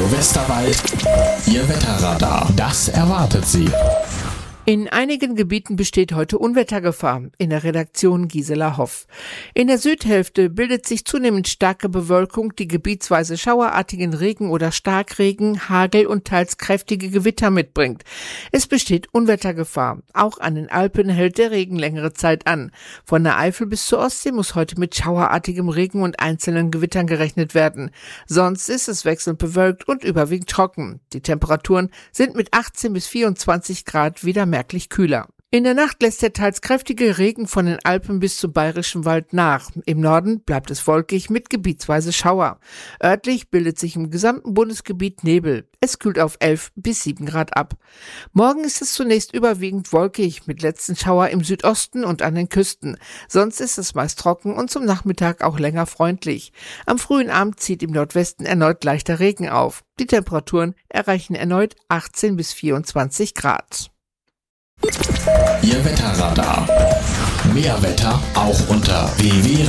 Radio Westerwald, Ihr Wetterradar. Das erwartet Sie. In einigen Gebieten besteht heute Unwettergefahr. In der Redaktion Gisela Hoff. In der Südhälfte bildet sich zunehmend starke Bewölkung, die gebietsweise schauerartigen Regen oder Starkregen, Hagel und teils kräftige Gewitter mitbringt. Es besteht Unwettergefahr. Auch an den Alpen hält der Regen längere Zeit an. Von der Eifel bis zur Ostsee muss heute mit schauerartigem Regen und einzelnen Gewittern gerechnet werden. Sonst ist es wechselnd bewölkt und überwiegend trocken. Die Temperaturen sind mit 18 bis 24 Grad wieder merklich kühler. In der Nacht lässt der teils kräftige Regen von den Alpen bis zum Bayerischen Wald nach. Im Norden bleibt es wolkig mit gebietsweise Schauer. Örtlich bildet sich im gesamten Bundesgebiet Nebel. Es kühlt auf 11 bis 7 Grad ab. Morgen ist es zunächst überwiegend wolkig mit letzten Schauer im Südosten und an den Küsten. Sonst ist es meist trocken und zum Nachmittag auch länger freundlich. Am frühen Abend zieht im Nordwesten erneut leichter Regen auf. Die Temperaturen erreichen erneut 18 bis 24 Grad. Ihr Wetterradar. Mehr Wetter auch unter www.